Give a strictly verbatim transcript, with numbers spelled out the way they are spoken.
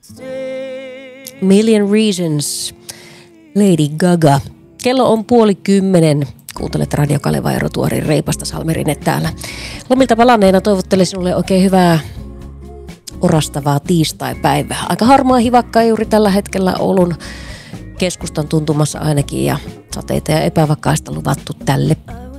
Million Reasons, Lady Gaga. Kello on puoli kymmenen. Kuuntelet Radio Kaleva ja Rotuarin Reipasta Salmerinen täällä. Lomilta palanneena toivottelen sinulle oikein hyvää orastavaa tiistaipäivää. Aika harmaa hivakkaa juuri tällä hetkellä Oulun keskustan tuntumassa ainakin ja sateita ja epävakaista luvattu tälle